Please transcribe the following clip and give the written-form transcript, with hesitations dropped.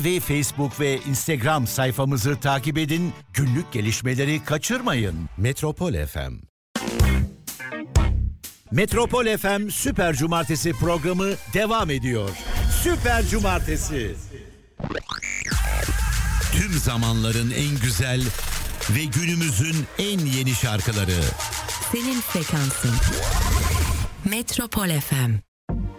Ve Facebook ve Instagram sayfamızı takip edin, günlük gelişmeleri kaçırmayın. Metropol FM. Metropol FM Süper Cumartesi programı devam ediyor. Süper Cumartesi. Tüm zamanların en güzel ve günümüzün en yeni şarkıları. Senin frekansın. Metropol FM.